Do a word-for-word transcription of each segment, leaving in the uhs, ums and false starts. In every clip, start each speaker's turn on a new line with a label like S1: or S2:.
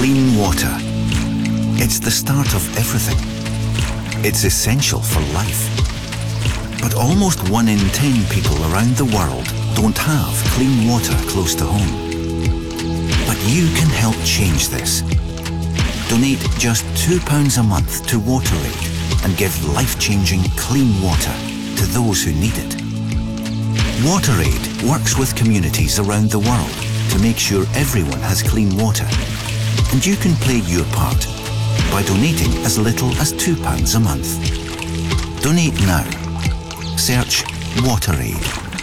S1: Clean water. It's the start of everything. It's essential for life. But almost one in ten people around the world don't have clean water close to home. But you can help change this. Donate just two pounds a month to WaterAid and give life-changing clean water to those who need it. WaterAid works with communities around the world to make sure everyone has clean water. And you can play your part by donating as little as two pounds a month. Donate now. Search WaterAid.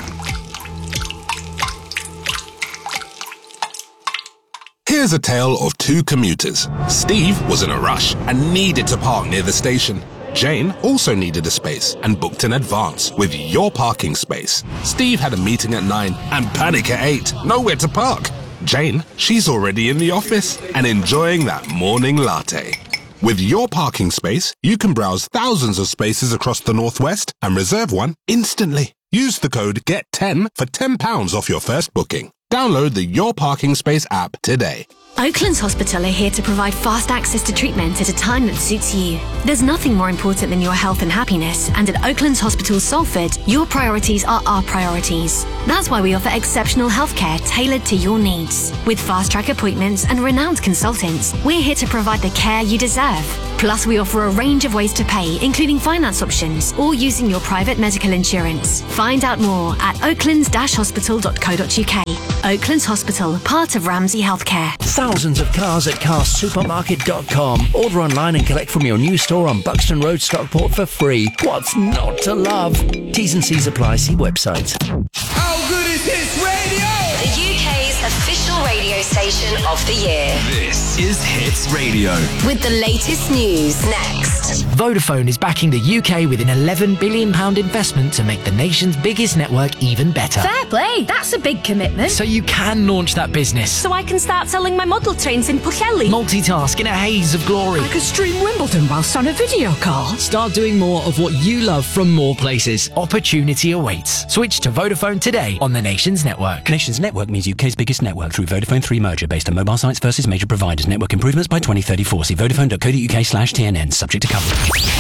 S2: Here's a tale of two commuters. Steve was in a rush and needed to park near the station. Jane also needed a space and booked in advance with Your Parking Space. Steve had a meeting at nine and panic at eight. Nowhere to park. Jane, she's already in the office and enjoying that morning latte. With Your Parking Space, you can browse thousands of spaces across the Northwest and reserve one instantly. Use the code get ten for ten pounds off your first booking. Download the Your Parking Space app today.
S3: Oaklands Hospital are here to provide fast access to treatment at a time that suits you. There's nothing more important than your health and happiness, and at Oaklands Hospital Salford, your priorities are our priorities. That's why we offer exceptional healthcare tailored to your needs. With fast-track appointments and renowned consultants, we're here to provide the care you deserve. Plus, we offer a range of ways to pay, including finance options or using your private medical insurance. Find out more at oaklands dash hospital dot co dot uk. Oaklands Hospital, part of Ramsay Healthcare.
S4: Thousands of cars at cars supermarket dot com. Order online and collect from your new store on Buxton Road, Stockport for free. What's not to love? T's and C's apply. See website.
S5: How good is Hits Radio?
S6: The U K's official radio station of the year.
S7: This is Hits Radio.
S6: With the latest news next.
S8: Vodafone is backing the U K with an eleven billion pounds investment to make the nation's biggest network even better.
S9: Fair play, that's a big commitment.
S8: So you can launch that business.
S9: So I can start selling my model trains in Pwllheli.
S8: Multitask in a haze of glory.
S9: I could stream Wimbledon whilst on a video call.
S8: Start doing more of what you love from more places. Opportunity awaits. Switch to Vodafone today on the Nations Network.
S10: Nations Network means U K's biggest network through Vodafone three merger based on mobile sites versus major providers. Network improvements by twenty thirty-four. See vodafone dot co dot uk slash T N N. Subject to coverage.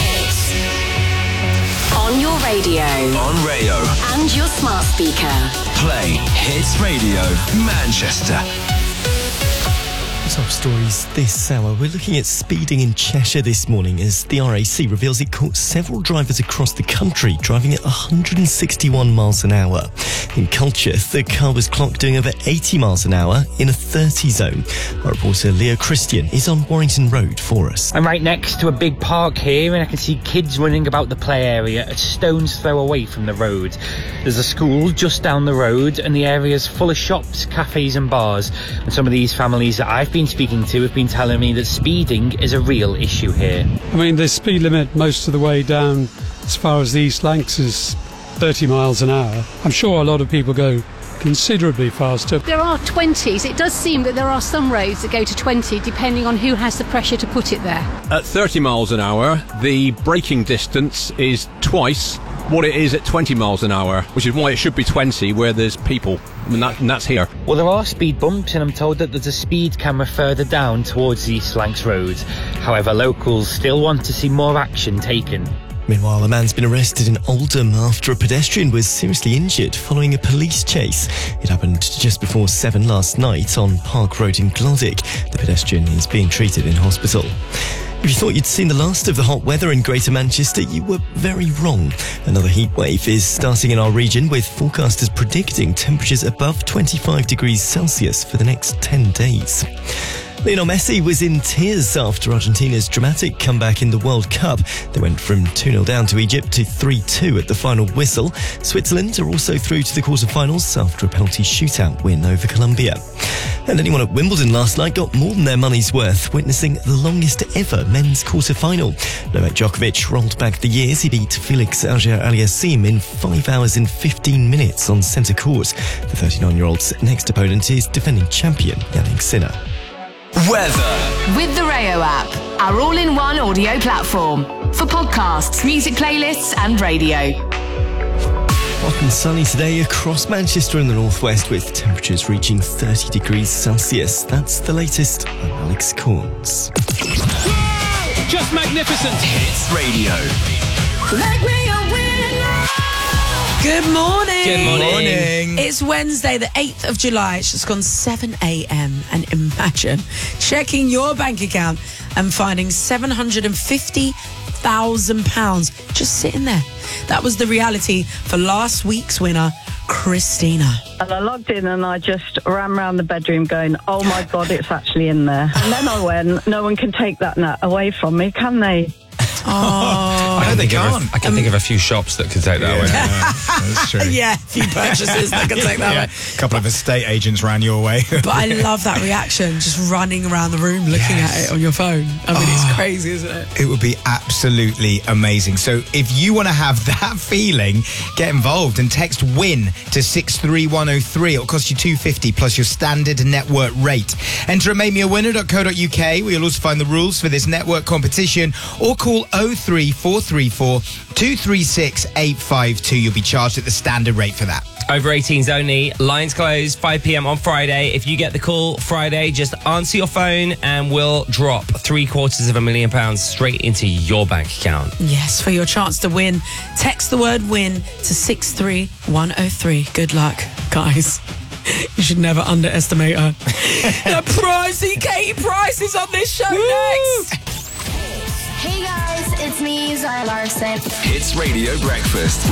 S6: On your radio.
S7: On Rayo.
S6: And your smart speaker.
S7: Play Hits Radio Manchester.
S11: Top stories this hour. We're looking at speeding in Cheshire this morning as the R A C reveals it caught several drivers across the country driving at one hundred sixty-one miles an hour. In Culcheth, the car was clocked doing over eighty miles an hour in a thirty zone. Our reporter Leo Christian is on Warrington Road for us.
S12: I'm right next to a big park here and I can see kids running about the play area a stone's throw away from the road. There's a school just down the road and the area's full of shops, cafes and bars. And some of these families that I've been speaking to have been telling me that speeding is a real issue here.
S13: I mean, the speed limit most of the way down as far as the East Lancs is thirty miles an hour. I'm sure a lot of people go considerably faster.
S14: There are twenties. It does seem that there are some roads that go to twenty depending on who has the pressure to put it there.
S15: At thirty miles an hour, the braking distance is twice what it is at twenty miles an hour, which is why it should be twenty where there's people, and, that, and that's here.
S12: Well, there are speed bumps and I'm told that there's a speed camera further down towards the East Lancs Road. However, locals still want to see more action taken.
S11: Meanwhile, a man's been arrested in Oldham after a pedestrian was seriously injured following a police chase. It happened just before seven last night on Park Road in Glodick. The pedestrian is being treated in hospital. If you thought you'd seen the last of the hot weather in Greater Manchester, you were very wrong. Another heat wave is starting in our region, with forecasters predicting temperatures above twenty-five degrees Celsius for the next ten days. Lionel Messi was in tears after Argentina's dramatic comeback in the World Cup. They went from two nil down to Egypt to three two at the final whistle. Switzerland are also through to the quarter-finals after a penalty shootout win over Colombia. And anyone at Wimbledon last night got more than their money's worth, witnessing the longest ever men's quarter-final. Novak Djokovic rolled back the years. He beat Felix Auger-Aliassime in five hours and fifteen minutes on centre court. The thirty-nine-year-old's next opponent is defending champion Jannik Sinner.
S6: Weather. With the Rayo app, our all-in-one audio platform for podcasts, music playlists and radio.
S11: What And sunny today across Manchester and the northwest with temperatures reaching thirty degrees Celsius. That's the latest. I'm Alex Corns.
S7: Just magnificent. Hits Radio.
S16: Make me a winner. Good morning.
S17: Good morning.
S16: morning. It's Wednesday, the eighth of July. It's just gone seven a.m. And imagine checking your bank account and finding seven hundred fifty thousand pounds just sitting there. That was the reality for last week's winner, Christina.
S18: And I logged in and I just ran around the bedroom going, oh my God, it's actually in there. And then I went, no one can take that nut away from me, can they?
S16: Oh,
S17: I, can
S19: they
S17: think of
S19: can't.
S17: a, I can um, think of a few shops that could take that
S19: yeah,
S17: away.
S19: Yeah, that's true.
S16: Yeah, a few purchases that could take that
S19: yeah,
S16: away.
S19: A couple of estate agents ran your way.
S16: But I love that reaction, just running around the room looking yes. at it on your phone. I mean, oh, it's crazy, isn't it?
S19: It would be absolutely amazing. So if you want to have that feeling, get involved and text WIN to six three one oh three. It'll cost you two pounds fifty plus your standard network rate. Enter at make me a winner dot co dot uk, where you'll also find the rules for this network competition, or call oh three four three four, two three six, eight five two. You'll be charged at the standard rate for that.
S17: Over eighteens only. Lines close five p.m. on Friday. If you get the call Friday, just answer your phone and we'll drop three quarters of a million pounds straight into your bank account.
S16: Yes, for your chance to win, text the word WIN to six three one oh three. Good luck, guys. You should never underestimate her. The pricey Katie Price is on this show. Woo! Next.
S20: Hey guys, it's me, Zara Larson.
S7: Hits Radio Breakfast